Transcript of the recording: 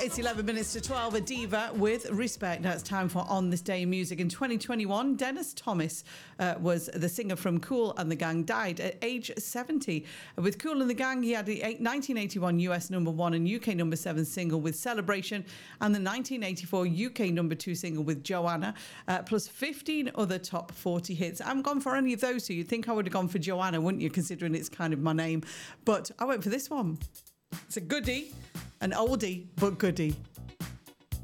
It's 11 minutes to 12, a diva with respect. Now it's time for On This Day in Music. In 2021, Dennis Thomas was the singer from Kool and the Gang, died at age 70. With Kool and the Gang, he had the 1981 US number 1 and UK number 7 single with Celebration, and the 1984 UK number 2 single with Joanna, plus 15 other top 40 hits. I haven't gone for any of those, so you'd think I would have gone for Joanna, wouldn't you, considering it's kind of my name. But I went for this one. It's a goodie, an oldie, but goodie.